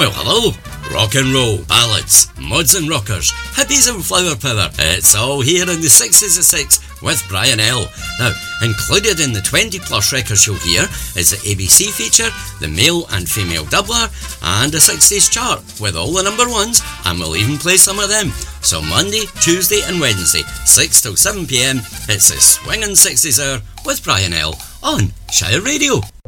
Well, hello. Rock and roll, ballads, mods and rockers, hippies and flower power. It's all here in the 60s of 6 with Brian L. Now, included in the 20 plus records you'll hear is the ABC feature, the male and female doubler, and a 60s chart with all the number ones, and we'll even play some of them. So Monday, Tuesday and Wednesday, 6 till 7pm, it's the Swingin' 60s Hour with Brian L. on Shire Radio.